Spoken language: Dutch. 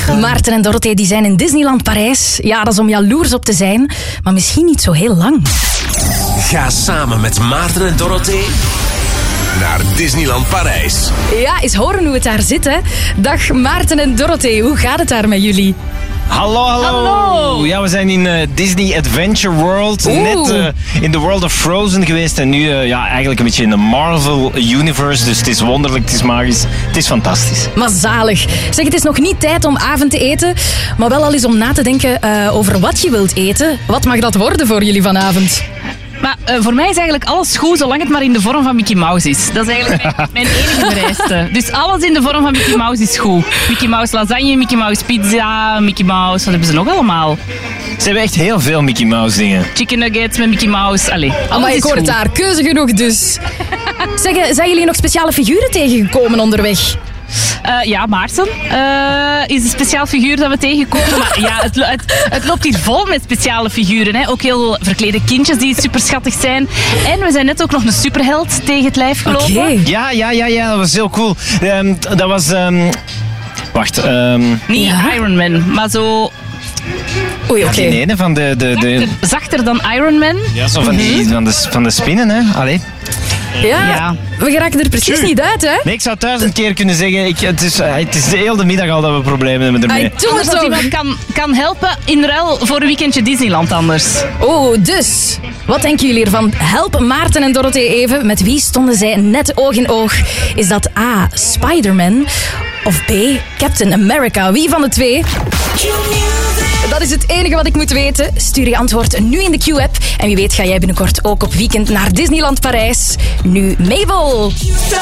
Maarten en Dorothee die zijn in Disneyland Parijs. Ja, dat is om jaloers op te zijn, maar misschien niet zo heel lang. Ga samen met Maarten en Dorothee naar Disneyland Parijs. Ja, eens horen hoe het daar zit, hè. Dag Maarten en Dorothee, hoe gaat het daar met jullie? Hallo. Ja, we zijn in Disney Adventure World. Net in de World of Frozen geweest. En nu eigenlijk een beetje in de Marvel Universe. Dus het is wonderlijk, het is magisch. Het is fantastisch. Maar zalig. Zeg, het is nog niet tijd om avond te eten. Maar wel al eens om na te denken over wat je wilt eten. Wat mag dat worden voor jullie vanavond? Maar voor mij is eigenlijk alles goed, zolang het maar in de vorm van Mickey Mouse is. Dat is eigenlijk mijn enige vereiste. Dus alles in de vorm van Mickey Mouse is goed. Mickey Mouse lasagne, Mickey Mouse pizza, Mickey Mouse... Wat hebben ze nog allemaal? Ze hebben echt heel veel Mickey Mouse dingen. Chicken nuggets met Mickey Mouse. Allee, Maar ik hoor het daar. Keuze genoeg dus. Zeg, zijn jullie nog speciale figuren tegengekomen onderweg? Ja, Maarten is een speciaal figuur dat we tegenkomen. Maar ja, het loopt hier vol met speciale figuren. Hè. Ook heel verklede kindjes die super schattig zijn. En we zijn net ook nog een superheld tegen het lijf gelopen. Okay. Ja, dat was heel cool. Dat was... wacht. Niet Iron Man, maar zo... Oei, oké. Die ene van de... Zachter dan Iron Man. Ja, zo van de spinnen, hè. Allee. Ja, we geraken er precies niet uit, hè? Nee, ik zou 1000 keer kunnen zeggen, het is de hele middag al dat we problemen hebben ermee. Doe het Als iemand kan helpen in ruil voor een weekendje Disneyland anders. Oh, dus, wat denken jullie ervan? Help Maarten en Dorothee even. Met wie stonden zij net oog in oog? Is dat A, Spider-Man of B, Captain America? Wie van de twee? Dat is het enige wat ik moet weten. Stuur je antwoord nu in de Q-app. En wie weet ga jij binnenkort ook op weekend naar Disneyland Parijs. Nu Mabel.